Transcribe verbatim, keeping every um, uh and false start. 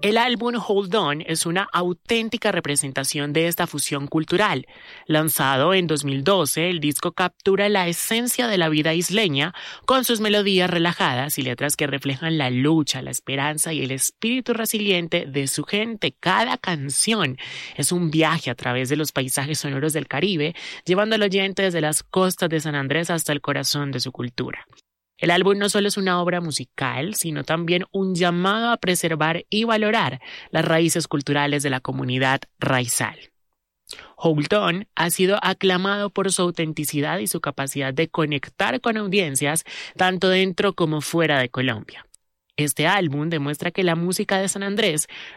El álbum Hold On es una auténtica representación de esta fusión cultural. Lanzado en dos mil doce, el disco captura la esencia de la vida isleña con sus melodías relajadas y letras que reflejan la lucha, la esperanza y el espíritu resiliente de su gente. Cada canción es un viaje a través de los paisajes sonoros del Caribe, llevando al oyente desde las costas de San Andrés hasta el corazón de su cultura. El álbum no solo es una obra musical, sino también un llamado a preservar y valorar las raíces culturales de la comunidad raizal. Hold On ha sido aclamado por su autenticidad y su capacidad de conectar con audiencias tanto dentro como fuera de Colombia. Este álbum demuestra que la música de San Andrés